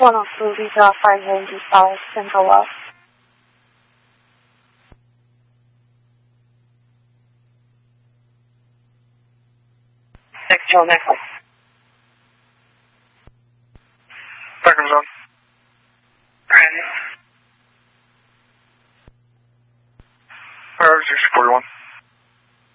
102 Visa 590 South Central Ave. Central Necklace. Parker Zone. Private.